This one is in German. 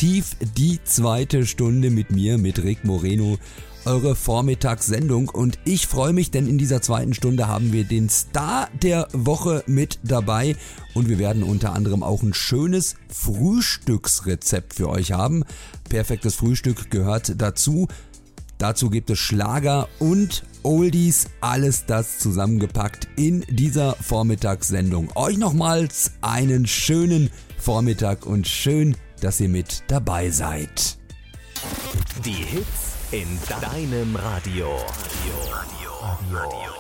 definitiv die zweite Stunde mit mir, mit Rick Moreno, eure Vormittagssendung. Und ich freue mich, denn in dieser zweiten Stunde haben wir den Star der Woche mit dabei. Und wir werden unter anderem auch ein schönes Frühstücksrezept für euch haben. Perfektes Frühstück gehört dazu. Dazu gibt es Schlager und Oldies, alles das zusammengepackt in dieser Vormittagssendung. Euch nochmals einen schönen Vormittag und schön, dass ihr mit dabei seid. Die Hits in deinem Radio. Radio.